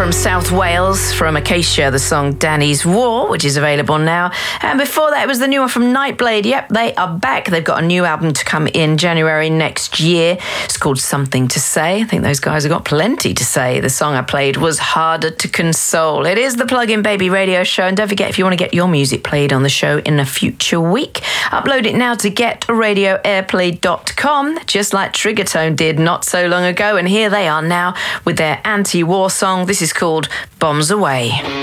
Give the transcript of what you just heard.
from South Wales, from Acacia, the song Danny's War, which is available now. And before that, it was the new one from Nightblade. Yep, they are back. They've got a new album to come in January next year. It's called Something to Say. I think those guys have got plenty to say. The song I played was Harder to Console. It is the Plug-in Baby radio show. And don't forget, if you want to get your music played on the show in a future week, upload it now to getradioairplay.com, just like Triggertone did not so long ago. And here they are now with their anti-war song. This is called Bombs Away.